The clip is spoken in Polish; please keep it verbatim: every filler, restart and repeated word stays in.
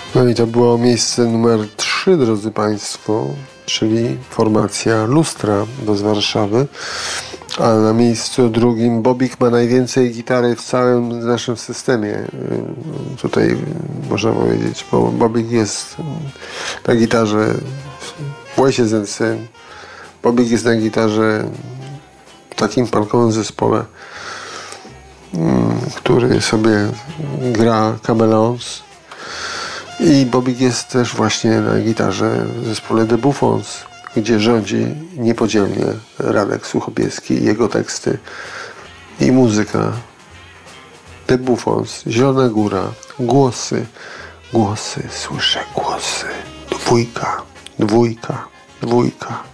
No i to było miejsce numer trzy, drodzy Państwo, czyli formacja Lustra z Warszawy. A na miejscu drugim Bobik ma najwięcej gitary w całym naszym systemie. Tutaj można powiedzieć, bo Bobik jest na gitarze w Łesie Zęcy. Bobik jest na gitarze w takim punkowym zespole, który sobie gra Chameleons. I Bobik jest też właśnie na gitarze w zespole The Buffons, gdzie rządzi niepodzielnie Radek Suchopieski i jego teksty i muzyka. The Buffons, Zielona Góra, głosy, głosy, słyszę głosy. Dwójka, dwójka, dwójka.